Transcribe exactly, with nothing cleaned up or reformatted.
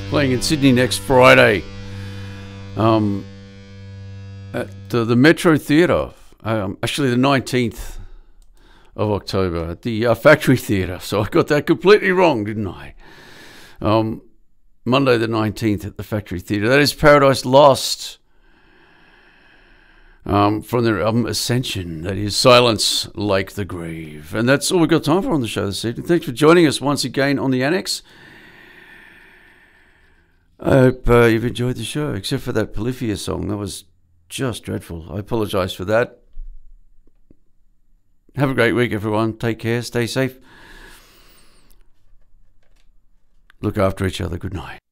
playing in Sydney next Friday um, at uh, the Metro Theatre, um, actually the nineteenth of October at the uh, Factory Theatre. So I got that completely wrong, didn't I? Um, Monday the nineteenth at the Factory Theatre. That is Paradise Lost um, from their album Ascension. That is Silence Like the Grave. And that's all we've got time for on the show this evening. Thanks for joining us once again on the Annex. I hope uh, you've enjoyed the show, except for that Polyphia song. That was just dreadful. I apologise for that. Have a great week, everyone. Take care. Stay safe. Look after each other. Good night.